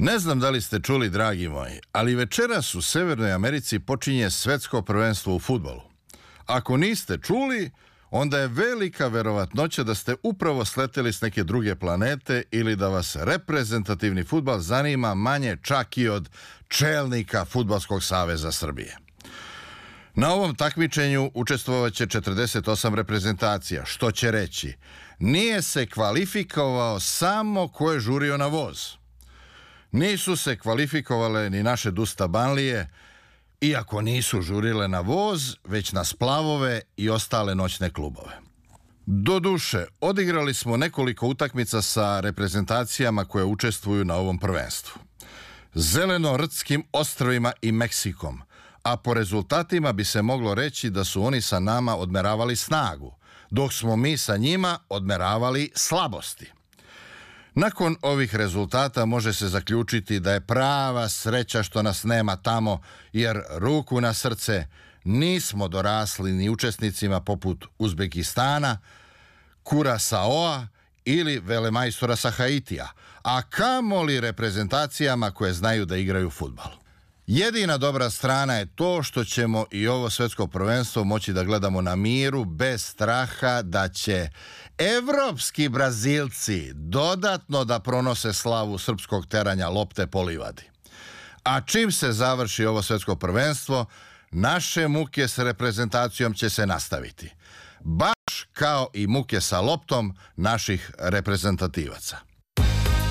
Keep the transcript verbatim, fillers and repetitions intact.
Ne znam da li ste čuli, dragi moji, ali večeras u Severnoj Americi počinje svetsko prvenstvo u fudbalu. Ako niste čuli, onda je velika verovatnoća da ste upravo sleteli s neke druge planete ili da vas reprezentativni fudbal zanima manje čak i od čelnika Fudbalskog saveza Srbije. Na ovom takmičenju učestvovaće četrdeset osam reprezentacija, što će reći, nije se kvalifikovao samo ko je žurio na voz. Nisu se kvalifikovale ni naše Dusta Banlije, iako nisu žurile na voz, već na splavove i ostale noćne klubove. Doduše, odigrali smo nekoliko utakmica sa reprezentacijama koje učestvuju na ovom prvenstvu. Zeleno-Rtskim ostrvima i Meksikom, a po rezultatima bi se moglo reći da su oni sa nama odmeravali snagu, dok smo mi sa njima odmeravali slabosti. Nakon ovih rezultata može se zaključiti da je prava sreća što nas nema tamo, jer ruku na srce nismo dorasli ni učesnicima poput Uzbekistana, Kurasaoa ili velemajstora sa Haitija, a kamoli reprezentacijama koje znaju da igraju fudbal. Jedina dobra strana je to što ćemo i ovo svetsko prvenstvo moći da gledamo na miru, bez straha da će evropski Brazilci dodatno da pronose slavu srpskog teranja lopte po livadi. A čim se završi ovo svetsko prvenstvo, naše muke s reprezentacijom će se nastaviti. Baš kao i muke sa loptom naših reprezentativaca.